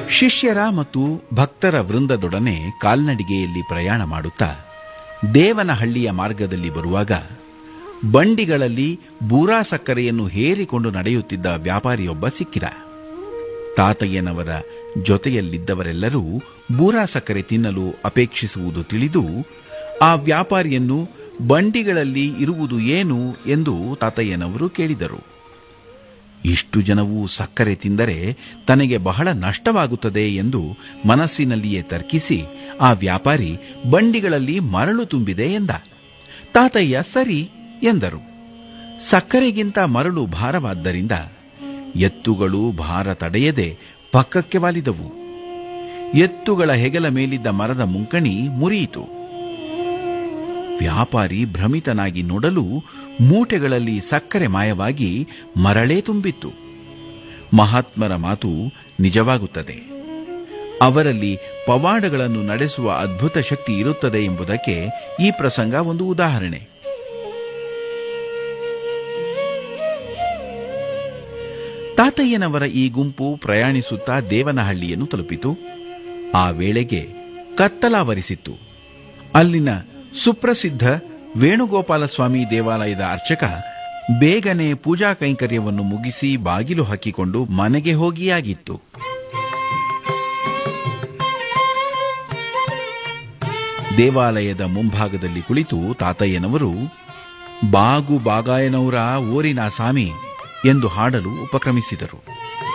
ಶಿಷ್ಯರ ಮತ್ತು ಭಕ್ತರ ವೃಂದದೊಡನೆ ಕಾಲ್ನಡಿಗೆಯಲ್ಲಿ ಪ್ರಯಾಣ ಮಾಡುತ್ತಾ ದೇವನಹಳ್ಳಿಯ ಮಾರ್ಗದಲ್ಲಿ ಬರುವಾಗ ಬಂಡಿಗಳಲ್ಲಿ ಬೂರಾ ಸಕ್ಕರೆಯನ್ನು ಹೇರಿಕೊಂಡು ನಡೆಯುತ್ತಿದ್ದ ವ್ಯಾಪಾರಿಯೊಬ್ಬ ಸಿಕ್ಕಿದ. ತಾತಯ್ಯನವರ ಜೊತೆಯಲ್ಲಿದ್ದವರೆಲ್ಲರೂ ಬೂರಾ ಸಕ್ಕರೆ ತಿನ್ನಲು ಅಪೇಕ್ಷಿಸುವುದು ತಿಳಿದು ಆ ವ್ಯಾಪಾರಿಯನ್ನು ಬಂಡಿಗಳಲ್ಲಿ ಇರುವುದು ಏನು ಎಂದು ತಾತಯ್ಯನವರು ಕೇಳಿದರು. ಇಷ್ಟು ಜನವು ಸಕ್ಕರೆ ತಿಂದರೆ ತನಗೆ ಬಹಳ ನಷ್ಟವಾಗುತ್ತದೆ ಎಂದು ಮನಸ್ಸಿನಲ್ಲಿಯೇ ತರ್ಕಿಸಿ ಆ ವ್ಯಾಪಾರಿ ಬಂಡಿಗಳಲ್ಲಿ ಮರಳು ತುಂಬಿದೆ ಎಂದ. ತಾತಯ್ಯ ಸರಿ ಎಂದರು. ಸಕ್ಕರೆಗಿಂತ ಮರಳು ಭಾರವಾದ್ದರಿಂದ ಎತ್ತುಗಳು ಭಾರ ತಡೆಯದೆ ಪಕ್ಕಕ್ಕೆ ವಾಲಿದವು. ಎತ್ತುಗಳ ಹೆಗಲ ಮೇಲಿದ್ದ ಮರದ ಮುಂಕಣಿ ಮುರಿಯಿತು. ವ್ಯಾಪಾರಿ ಭ್ರಮಿತನಾಗಿ ನೋಡಲು ಮೂಟೆಗಳಲ್ಲಿ ಸಕ್ಕರೆ ಮಾಯವಾಗಿ ಮರಳೇ ತುಂಬಿತ್ತು. ಮಹಾತ್ಮರ ಮಾತು ನಿಜವಾಗುತ್ತದೆ. ಅವರಲ್ಲಿ ಪವಾಡಗಳನ್ನು ನಡೆಸುವ ಅದ್ಭುತ ಶಕ್ತಿ ಇರುತ್ತದೆ ಎಂಬುದಕ್ಕೆ ಈ ಪ್ರಸಂಗ ಒಂದು ಉದಾಹರಣೆ. ತಾತಯ್ಯನವರ ಈ ಗುಂಪು ಪ್ರಯಾಣಿಸುತ್ತಾ ದೇವನಹಳ್ಳಿಯನ್ನು ತಲುಪಿತು. ಆ ವೇಳೆಗೆ ಕತ್ತಲಾವರಿಸಿತ್ತು. ಅಲ್ಲಿನ ಸುಪ್ರಸಿದ್ಧ ವೇಣುಗೋಪಾಲಸ್ವಾಮಿ ದೇವಾಲಯದ ಅರ್ಚಕ ಬೇಗನೆ ಪೂಜಾ ಕೈಂಕರ್ಯವನ್ನು ಮುಗಿಸಿ ಬಾಗಿಲು ಹಾಕಿಕೊಂಡು ಮನೆಗೆ ಹೋಗಿಯಾಗಿತ್ತು. ದೇವಾಲಯದ ಮುಂಭಾಗದಲ್ಲಿ ಕುಳಿತು ತಾತಯ್ಯನವರು ಬಾಗು ಬಾಗಾಯನವರ ಓರಿನ ಸಾಮಿ ಎಂದು ಹಾಡಲು ಉಪಕ್ರಮಿಸಿದರು.